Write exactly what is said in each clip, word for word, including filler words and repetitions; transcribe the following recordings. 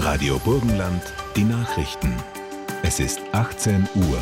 Radio Burgenland, die Nachrichten. Es ist achtzehn Uhr.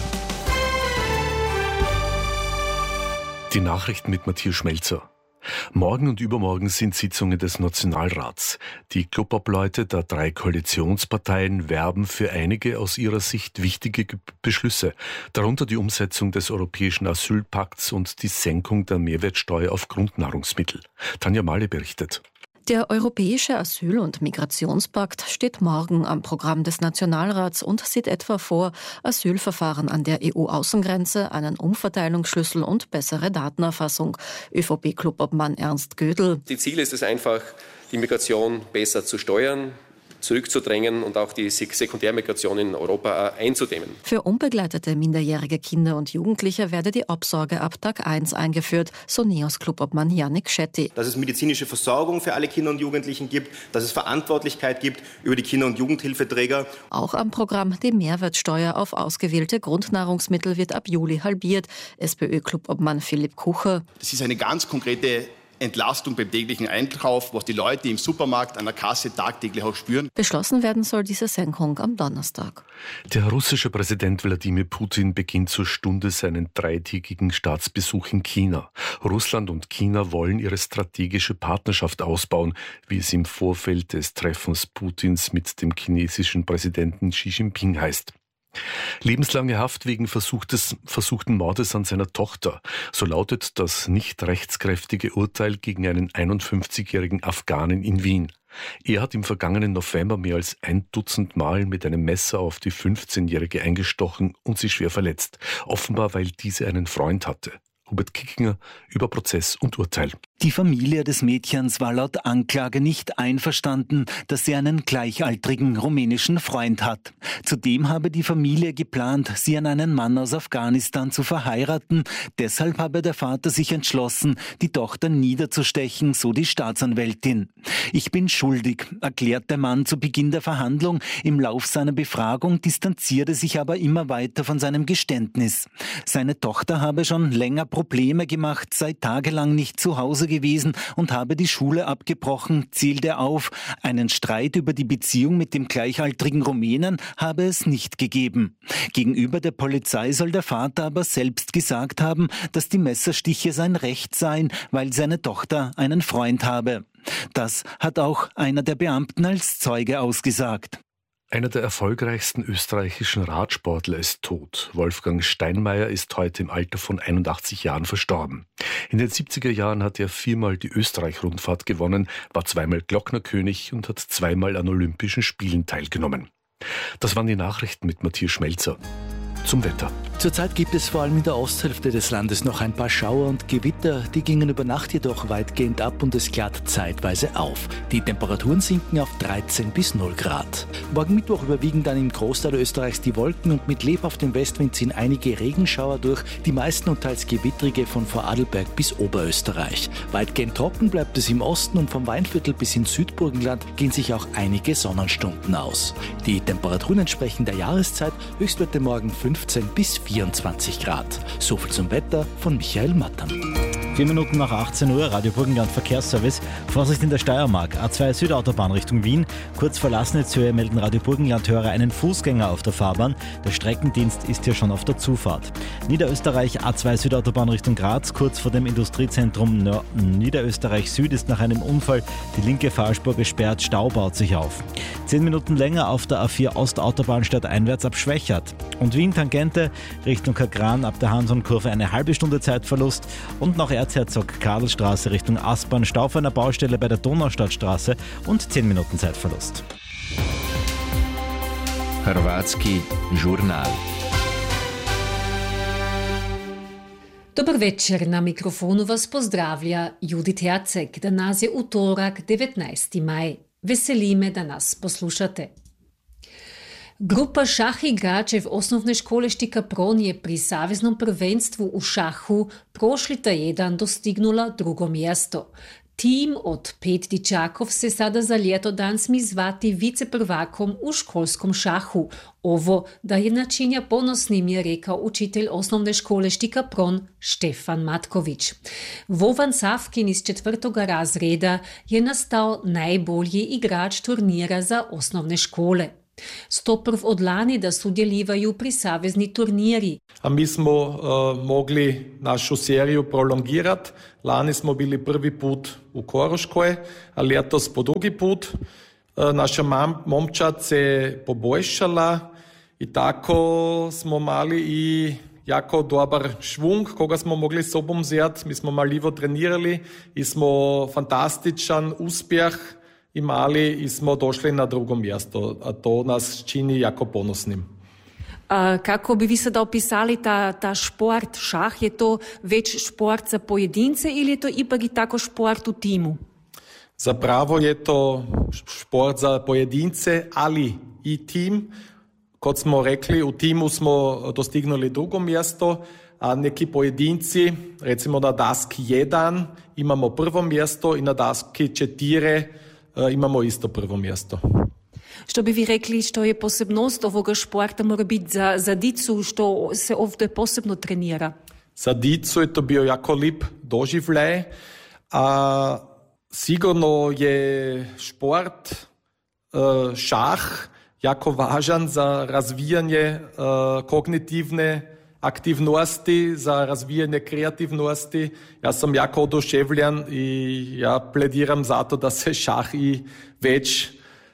Die Nachrichten mit Matthias Schmelzer. Morgen und übermorgen sind Sitzungen des Nationalrats. Die Clubobleute der drei Koalitionsparteien werben für einige aus ihrer Sicht wichtige Beschlüsse, darunter die Umsetzung des Europäischen Asylpakts und die Senkung der Mehrwertsteuer auf Grundnahrungsmittel. Tanja Mahle berichtet. Der Europäische Asyl- und Migrationspakt steht morgen am Programm des Nationalrats und sieht etwa vor, Asylverfahren an der E U-Außengrenze, einen Umverteilungsschlüssel und bessere Datenerfassung. ÖVP-Clubobmann Ernst Gödel. Die Ziel ist es einfach, die Migration besser zu steuern, zurückzudrängen und auch die Sekundärmigration in Europa einzudämmen. Für unbegleitete minderjährige Kinder und Jugendliche werde die Obsorge ab Tag eins eingeführt, so NEOS-Clubobmann Yannick Schetti. Dass es medizinische Versorgung für alle Kinder und Jugendlichen gibt, dass es Verantwortlichkeit gibt über die Kinder- und Jugendhilfeträger. Auch am Programm die Mehrwertsteuer auf ausgewählte Grundnahrungsmittel wird ab Juli halbiert. SPÖ-Clubobmann Philipp Kucher. Das ist eine ganz konkrete Entlastung beim täglichen Einkauf, was die Leute im Supermarkt an der Kasse tagtäglich auch spüren. Beschlossen werden soll diese Senkung am Donnerstag. Der russische Präsident Wladimir Putin beginnt zur Stunde seinen dreitägigen Staatsbesuch in China. Russland und China wollen ihre strategische Partnerschaft ausbauen, wie es im Vorfeld des Treffens Putins mit dem chinesischen Präsidenten Xi Jinping heißt. Lebenslange Haft wegen versuchtes, versuchten Mordes an seiner Tochter. So lautet das nicht rechtskräftige Urteil gegen einen einundfünfzigjährigen Afghanen in Wien. Er hat im vergangenen November mehr als ein Dutzend Mal mit einem Messer auf die fünfzehnjährige eingestochen und sie schwer verletzt. Offenbar, weil diese einen Freund hatte. Hubert Kickinger über Prozess und Urteil. Die Familie des Mädchens war laut Anklage nicht einverstanden, dass sie einen gleichaltrigen rumänischen Freund hat. Zudem habe die Familie geplant, sie an einen Mann aus Afghanistan zu verheiraten. Deshalb habe der Vater sich entschlossen, die Tochter niederzustechen, so die Staatsanwältin. Ich bin schuldig, erklärt der Mann zu Beginn der Verhandlung. Im Lauf seiner Befragung distanzierte sich aber immer weiter von seinem Geständnis. Seine Tochter habe schon länger Probleme gemacht, sei tagelang nicht zu Hause gewesen und habe die Schule abgebrochen, zählt er auf. Einen Streit über die Beziehung mit dem gleichaltrigen Rumänen habe es nicht gegeben. Gegenüber der Polizei soll der Vater aber selbst gesagt haben, dass die Messerstiche sein Recht seien, weil seine Tochter einen Freund habe. Das hat auch einer der Beamten als Zeuge ausgesagt. Einer der erfolgreichsten österreichischen Radsportler ist tot. Wolfgang Steinmeier ist heute im Alter von einundachtzig Jahren verstorben. In den siebziger Jahren hat er viermal die Österreich-Rundfahrt gewonnen, war zweimal Glocknerkönig und hat zweimal an Olympischen Spielen teilgenommen. Das waren die Nachrichten mit Matthias Schmelzer. Zum Wetter. Zurzeit gibt es vor allem in der Osthälfte des Landes noch ein paar Schauer und Gewitter. Die gingen über Nacht jedoch weitgehend ab und es klart zeitweise auf. Die Temperaturen sinken auf dreizehn bis null Grad. Morgen Mittwoch überwiegen dann im Großteil Österreichs die Wolken und mit lebhaftem Westwind ziehen einige Regenschauer durch, die meisten und teils gewittrige von Vorarlberg bis Oberösterreich. Weitgehend trocken bleibt es im Osten und vom Weinviertel bis ins Südburgenland gehen sich auch einige Sonnenstunden aus. Die Temperaturen entsprechen der Jahreszeit, Höchstwerte morgen fünfzehn bis vierundzwanzig Grad. So viel zum Wetter von Michael Mattern. Vier Minuten nach achtzehn Uhr, Radio Burgenland Verkehrsservice. Vorsicht in der Steiermark, A zwei Südautobahn Richtung Wien. Kurz vor Lassnitzhöhe melden Radio Burgenland-Hörer einen Fußgänger auf der Fahrbahn. Der Streckendienst ist hier schon auf der Zufahrt. Niederösterreich, A zwei Südautobahn Richtung Graz, kurz vor dem Industriezentrum Nör- Niederösterreich Süd ist nach einem Unfall die linke Fahrspur gesperrt, Stau baut sich auf. Zehn Minuten länger auf der A vier Ostautobahn stadteinwärts ab Schwächert. Und Wien Tangente Richtung Kagran ab der Hansonkurve eine halbe Stunde Zeitverlust und noch Erzherzog-Karl-Straße Richtung Aspern, Stau auf einer Baustelle bei der Donaustadtstraße und zehn Minuten Zeitverlust. Hrvatski Journal. Dobar večer, na mikrofonu vas pozdravlja Judith Jacek. Danas je utorak, devetnajsti maj. Veseli me, da nas poslušate. Grupa šahigračev osnovne škole Štikapron je pri saveznom prvenstvu u šahu prošli tjedan dostignula drugo mjesto. Tim od pet dičakov se sada za ljeto dan smi zvati viceprvakom u školskom šahu. Ovo da je načinja ponosnim je rekao učitelj osnovne škole Štikapron Štefan Matković. Vovan Savkin iz četvrtoga razreda je nastao najbolji igrač turnira za osnovne škole. Stoprv od lani da sudjelivaju pri savezni turniri. A mi smo uh, mogli našu seriju prolongirati. Lani smo bili prvi put u Koroškoj, a letos po drugi put. Uh, naša mam, momčad se poboljšala i tako smo mali i jako dobar švung, koga smo mogli s sobom vzeti. Mi smo marljivo trenirali i smo fantastičan uspjeh imali i smo došli na drugo mjesto, a to nas čini jako ponosnim. A kako bi vi sada opisali ta, ta šport, šah, je to već šport za pojedince ili je to ipak i tako šport u timu? Zapravo je to šport za pojedince, ali i tim. Kot smo rekli, u timu smo dostignuli drugo mjesto, a neki pojedinci, recimo na daski jedan imamo prvo mjesto i na daski četiri imamo isto prvo mjesto. Što bi vi rekli, što je posebnost ovoga športa mora biti za, za dicu, što se ovdje posebno trenira? Za dicu je to bio jako lip doživljaj, a sigurno je šport, šah, jako važan za razvijanje kognitivne aktivnosti, za razvijanje kreativnosti. Ja sam jako oduševljen i ja plediram za to da se šah i već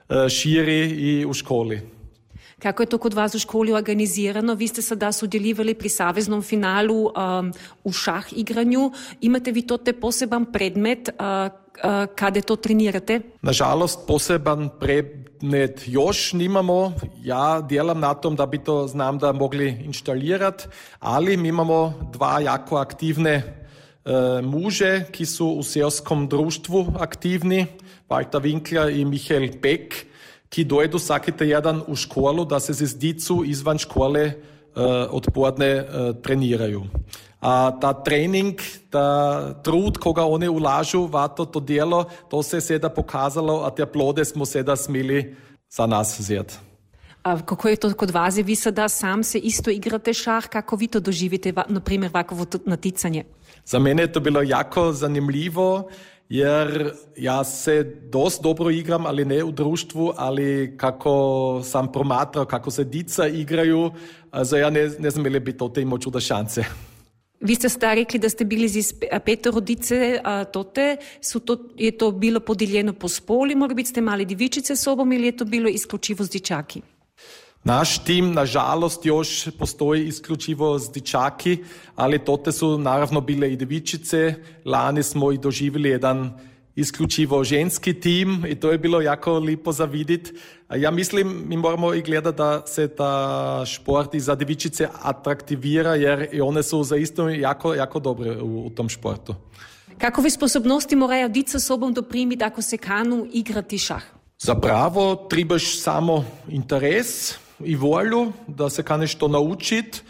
širi i u školi. Kako je to kod vas u školi organizirano? Vi ste sada sudjelovali pri saveznom finalu um, u šah igranju. Imate vi to te poseban predmet uh, uh, kada to trenirate? Nažalost, poseban predmet još nimamo. Ja djelam na tom da bi to znam da mogli instalirati, ali mi imamo dva jako aktivne uh, muže, ki su u seoskom društvu aktivni, Walter Winkler i Michael Beck, ki dojdu svaki tjedan u školu da se z dicu izvan škole uh, odpodne uh, treniraju. A ta trening, ta trud, koga oni ulažu v to, to djelo, to se seda pokazalo, a te plode smo seda smili za nas vzeti. A kako je to kod vas? Vi sada sam se isto igrate šah, kako vi to doživite, na primjer, ovakvo naticanje? Za mene je to bilo jako zanimljivo, jer ja se dost dobro igram, ali ne u društvu, ali kako sam promatrao, kako se dica igraju, also ja ne, ne znam ili bi to te imao čuda šanse. Vi ste sta rekli da ste bili z petero dice, a tote, su to, je to bilo podijeljeno po spoli, mora biti ste mali divičice s sobom ili je to bilo isključivo s dičaki? Naš tim, nažalost, još postoji isključivo s dičaki, ali tote su naravno bile i devičice. Lani smo i doživjeli jedan isključivo ženski tim i to je bilo jako lipo za vidjeti. Ja mislim, mi moramo i gledati da se ta šport i za devičice atraktivira, jer i one su zaista jako, jako dobre u, u tom športu. Kakove sposobnosti morajo dica sobom doprimiti ako se kanu igrati šah? Zapravo trebaš samo interes i volju da se kaneš to naučiti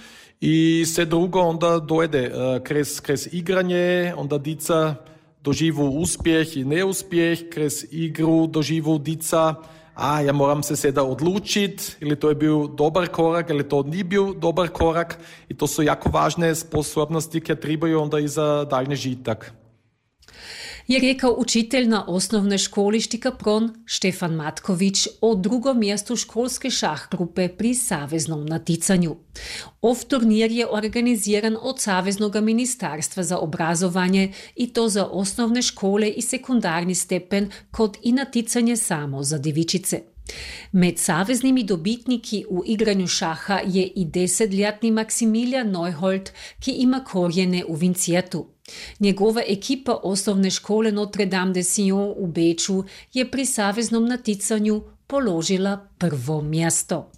i sve drugo onda dojde kroz, kroz igranje, onda dica doživu uspjeh i neuspjeh, kroz igru doživu dica, a ja moram se sada odlučiti ili to je bio dobar korak ili to nije bio dobar korak i to su jako važne sposobnosti koje trebaju onda i za daljnji žitak. Je rekao učitelj na osnovnoj školi Štikapron Štefan Matković o drugom mjestu školske šah grupe pri saveznom naticanju. Ov turnir je organiziran od Saveznog ministarstva za obrazovanje i to za osnovne škole i sekundarni stepen, kot i naticanje samo za divičice. Med saveznimi dobitniki u igranju šaha je i desetljetni Maximilian Neuhold, ki ima korijene u Vincijetu. Njegova ekipa osnovne škole Notre Dame de Sion u Beču je pri saveznom naticanju položila prvo mjesto.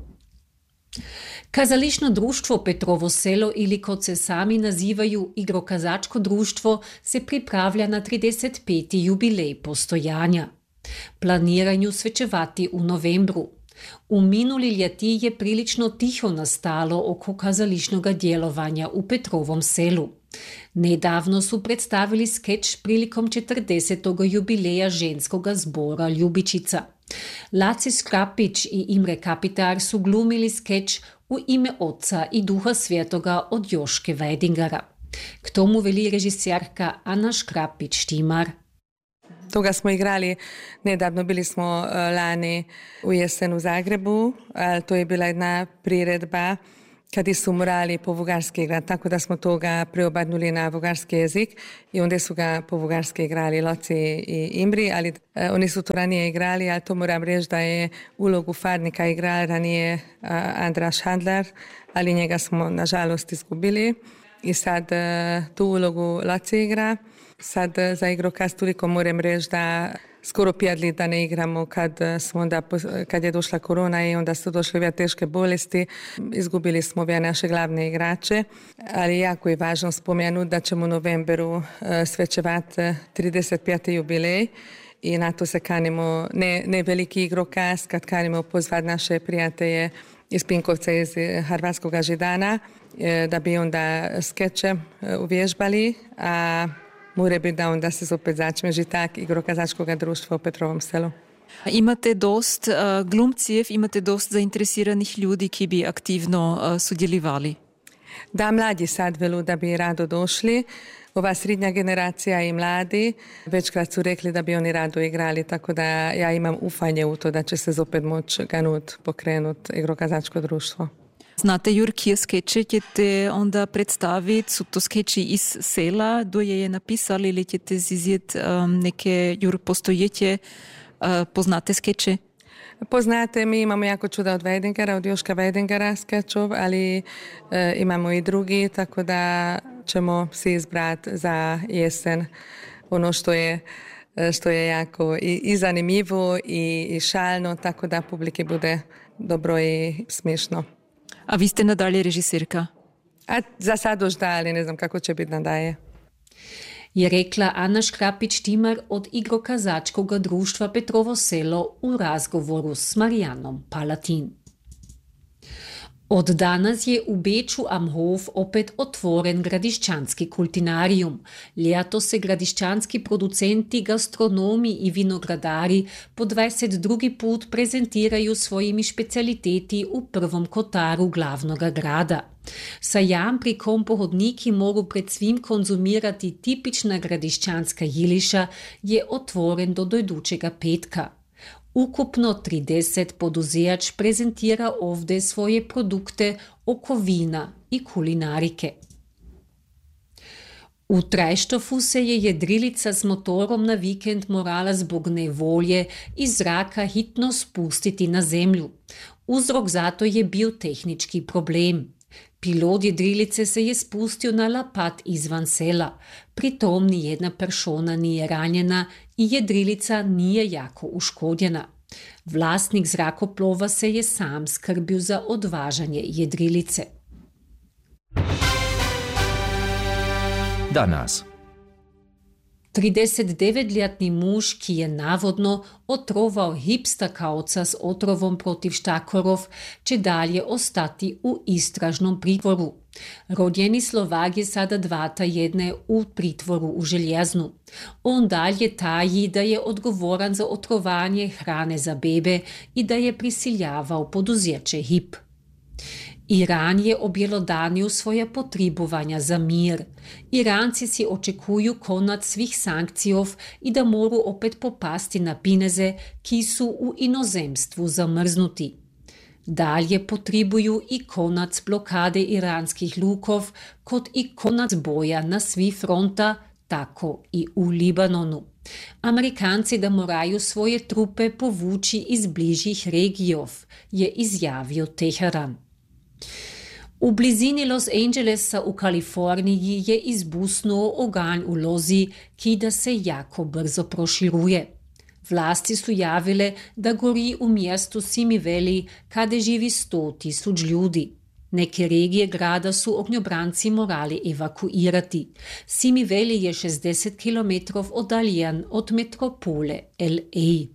Kazališno društvo Petrovo selo ili kot se sami nazivaju Igrokazačko društvo se pripravlja na trideset peti jubilej postojanja. Planiranju svečevati u novembru. U minuli ljeti je prilično tiho nastalo oko kazališnoga djelovanja u Petrovom selu. Nedavno su predstavili skeč prilikom četrdesetog jubileja ženskoga zbora Ljubičica. Laci Skrapić i Imre Kapitar su glumili skeč U ime Oca i Duha Svetoga od Joške Weidingera. K tomu veli režiserka Ana Škrapić-Štimar. Toga smo igrali nedavno, bili smo lani u jesen u Zagrebu, ali to je bila jedna priredba kad su morali po vugarski igrati, tako da smo toga preobrnuli na vugarski jezik i onda su ga po vugarski igrali Loci i Imri, ali uh, oni su to ranije igrali, ali to moram reći da je ulogu Farnika igrala ranije uh, Andraš Handlar, ali njega smo nažalost izgubili i sad uh, tu ulogu Loci igra. Sad uh, za igrokaz toliko moram reći da skoro pjadli da ne igramo kad, smo onda, kad je došla korona i onda su došle ove teške bolesti. Izgubili smo ove naše glavne igrače, ali jako je važno spomenuti da ćemo u novembru svečevati trideset peti jubilej i na to se kanimo, ne, ne veliki igrokaz, kad kanimo pozvati naše prijatelje iz Pinkovca, iz Hrvatskog Židana, da bi onda skeče uvježbali, a mora biti da onda se opet začne že tak igrokazačkog društva u Petrovom selu. Imate dost uh, glumcijev, imate dost zainteresiranih ljudi, ki bi aktivno uh, sudjelovali? Da, mladi sad velu da bi rado došli. Ova srednja generacija i mladi večkrat su rekli da bi oni rado igrali, tako da ja imam ufanje u to da će se opet moći ganut, pokrenut igrokazačko društvo. Znate, Jur, kje skeče ćete onda predstaviti? Su to skeči iz sela, kdo je je napisali, ili ćete zizjet um, neke, Jur, postojeće, uh, poznate skeče? Poznate, mi imamo jako čuda od Weidingera, od Joška Weidingera skečov, ali uh, imamo i drugi, tako da ćemo si izbrati za jesen ono što je, što je jako i, i zanimljivo i, i šalno, tako da publiki bude dobro i smiješno. A vi ste nadalje režiserka? A za sad još da, ali ne znam kako će biti nadalje. Je rekla Ana Škrapić-Štimar od igrokazačkog društva Petrovo selo u razgovoru s Marijanom Palatin. Od danas je u Beču am Hof opet otvoren gradišćanski kultinarijum. Ljeto se gradišćanski producenti, gastronomi i vinogradari po dvadeset drugi put prezentiraju svojimi špecialiteti u prvom kotaru glavnoga grada. Sajam, pri kom pohodniki mogu pred svim konzumirati tipična gradišćanska jiliša, je otvoren do dojdućega petka. Ukupno trideset poduzejač prezentira ovdje svoje produkte oko vina i kulinarike. U Trajštofu se je jedrilica s motorom na vikend morala zbog nevolje iz zraka hitno spustiti na zemlju. Uzrok zato je bio tehnički problem. Pilot jedrilice se je spustio na lapat izvan sela. Pritom nijedna persona nije ranjena i jedrilica nije jako uškodjena. Vlasnik zrakoplova se je sam skrbio za odvažanje jedrilice. Danas. tridesetdevetletni muž, ki je navodno otroval hipstakaoca s otrovom protiv štakorov, će dalje ostati u istražnom pritvoru. Rodjeni Slovak je sada dvata jedne u pritvoru u Željeznu. On dalje taji da je odgovoran za otrovanje hrane za bebe i da je prisiljavao poduzeće Hip. Iran je objelodanil svoje potrebovanja za mir. Iranci si očekuju konec svih sankcijov i da moru opet popasti na pineze, ki su u inozemstvu zamrznuti. Dalje potrebuju i konec blokade iranskih lukov, kot i konec boja na svi fronta, tako i u Libanonu. Amerikanci da moraju svoje trupe povući iz bližjih regijov, je izjavio Teheran. U blizini Los Angelesa u Kaliforniji je izbusnuo oganj u lozi, ki da se jako brzo proširuje. Vlasti su javile da gori u mjestu Simi Valley, kade živi sto tisuć ljudi. Neke regije grada su ognjobranci morali evakuirati. Simi Valley je šezdeset kilometrov oddaljen od metropole L A.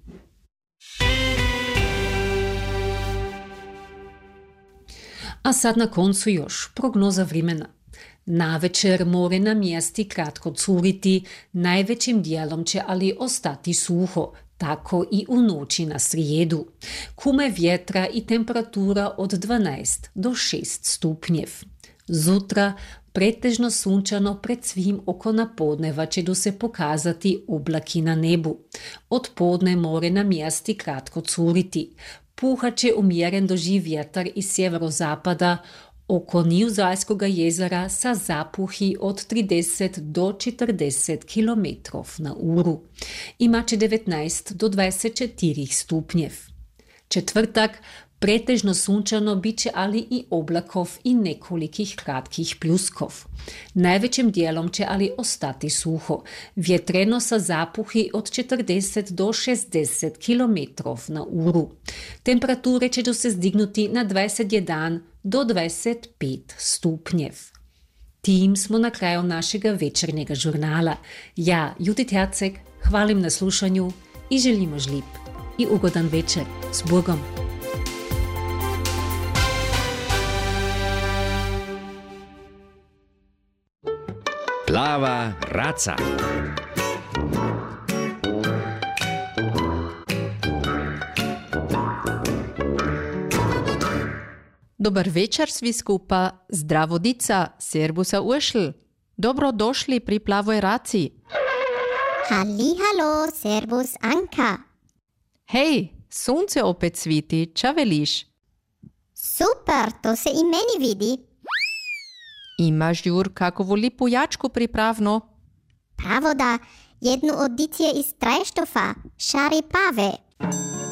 A sad na koncu još prognoza vremena. Navečer more na mjesti kratko curiti, najvećim dijelom će ali ostati suho, tako i u noći na srijedu. Kume vjetra i temperatura od dvanaest do šest stupnjev. Zutra pretežno sunčano, pred svim oko na podneva će do se pokazati oblaki na nebu. Od podne more na mjesti kratko curiti. Puhat će umjeren doživ vjetar iz sjeverozapada, oko Nizozemskog jezera sa zapuhi od trideset do četrdeset kilometrov na uru. Imaće devetnaest do dvadeset četiri stupnjev. Četvrtak pretežno sunčano bit će ali i oblakov i nekolikih kratkih pljuskov. Najvećim dijelom će ali ostati suho, vjetreno sa zapuhi od četrdeset do šezdeset kilometrov na uru. Temperature će do se zdignuti na dvadeset jedan do dvadeset pet stupnjev. Tim smo na kraju našega večernjega žurnala. Ja, Judith Herceg, hvalim na slušanju i želimo žlip i ugodan večer s Bogom. Plava raca. Dobar večer svi skupa, zdravo dica, servusa ušl. Dobrodošli pri Plavoj raci. Halli, halo, servus Anka. Hej, sunce opet sviti, ča veliš? Super, to se i meni vidi. Imaš, Jur, kakovu lipu jačku pripravno? Pravo da, jednu od dicije iz Trajštofa, Šari Pave.